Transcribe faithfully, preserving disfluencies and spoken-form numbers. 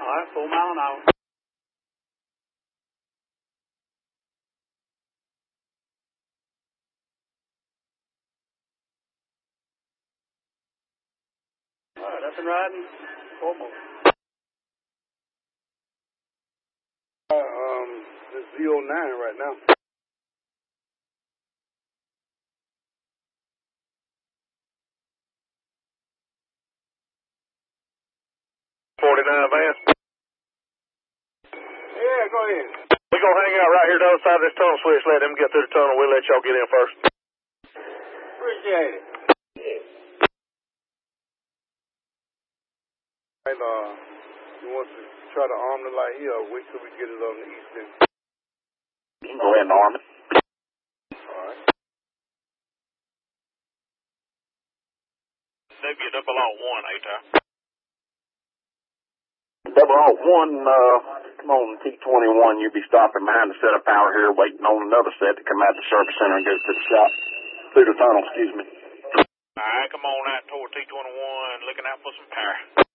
All right, full mile an hour. All right, up and riding. Four more. Uh, um, it's Z oh nine right now. forty-nine Vance. Yeah, go ahead. We're going to hang out right here to the other side of this tunnel switch. Let them get through the tunnel. We'll let y'all get in first. Appreciate it. And, uh, you want to try to arm the light here or wait till we get it on the east end? You can go ahead and arm it. All right. They've get double oh one, ain't they? Double oh one, uh, come on, T twenty-one, you'll be stopping behind the set of power here, waiting on another set to come out of the service center and go to the shop, through the tunnel, excuse me. All right, come on out toward T twenty-one, looking out for some power.